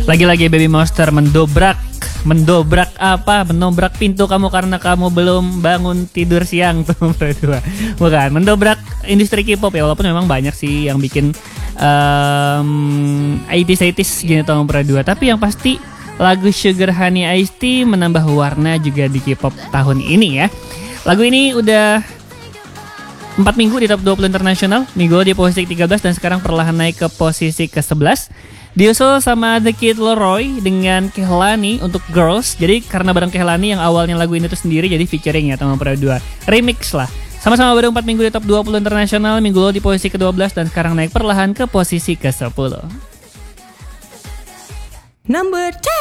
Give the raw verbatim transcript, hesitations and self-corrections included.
Lagi-lagi Baby Monster mendobrak Mendobrak apa? Mendobrak pintu kamu karena kamu belum bangun tidur siang tuh berdua. Bukan, mendobrak industri K-pop ya. Walaupun memang banyak sih yang bikin um, eighties-eighties gini tahun berdua. Tapi yang pasti lagu Sugar Honey Iced Tea menambah warna juga di K-pop tahun ini ya. Lagu ini udah empat minggu di top dua puluh internasional. Minggu lalu di posisi tiga belas dan sekarang perlahan naik ke posisi ke sebelas. Diusul sama The Kid Laroi dengan Kehlani untuk Girls. Jadi karena bareng Kehlani yang awalnya lagu ini tuh sendiri jadi featuring ya teman berdua. Remix lah. Sama-sama baru empat minggu di top dua puluh internasional. Minggu lalu di posisi ke dua belas dan sekarang naik perlahan ke posisi ke sepuluh. Number ten.